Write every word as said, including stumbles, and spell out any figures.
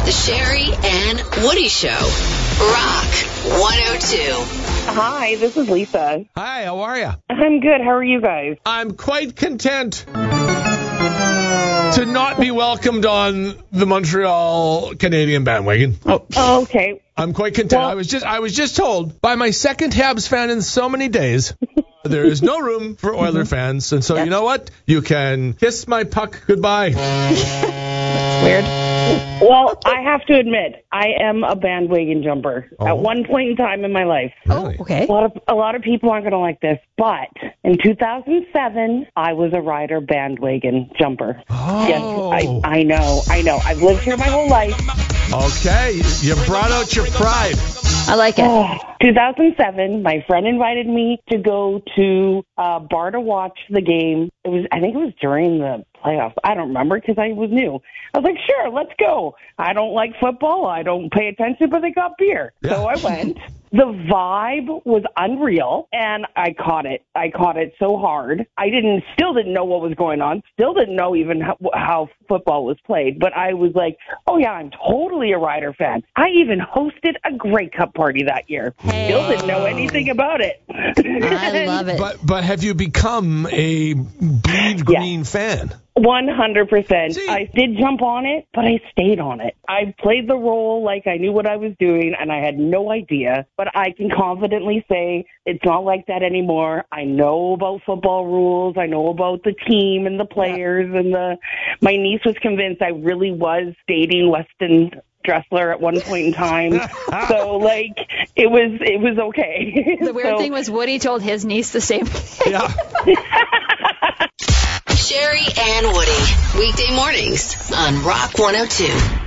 The Sherry and Woody Show. Rock one oh two. Hi, this is Lisa. Hi, how are you? I'm good. How are you guys? I'm quite content to not be welcomed on the Montreal Canadian bandwagon. Oh, oh okay. I'm quite content. Well, I was just I was just told by my second Habs fan in so many days there is no room for Oiler fans, and so Yes. you know what? You can kiss my puck goodbye. Weird. Well, I have to admit, I am a bandwagon jumper Oh. at one point in time in my life. Really? Okay. A lot of a lot of people aren't going to like this, but in two thousand seven, I was a Ryder bandwagon jumper. Oh. Yes, I, I know, I know. I've lived here my whole life. Okay, you brought out your pride. I like it. Oh, two thousand seven, my friend invited me to go to a bar to watch the game. It was, I think it was during the playoffs. I don't remember because I was new. I was like, sure, let's go. I don't like football. I don't pay attention, but they got beer. Yeah. So I went. The vibe was unreal, and I caught it. I caught it so hard. I didn't, still didn't know what was going on. Still didn't know even how, how football was played. But I was like, oh yeah, I'm totally a Ryder fan. I even hosted a Grey Cup party that year. Still didn't know anything about it. I love it. But but have you become a bleed green fan? one hundred percent. See- I did jump on it, but I stayed on it. I played the role like I knew what I was doing, and I had no idea. But I can confidently say it's not like that anymore. I know about football rules. I know about the team and the players. And the. My niece was convinced I really was dating Weston Dressler at one point in time. So, like, it was it was okay. The weird So- thing was Woody told his niece the same thing. Yeah. Sherry and Woody. Weekday mornings on Rock one oh two.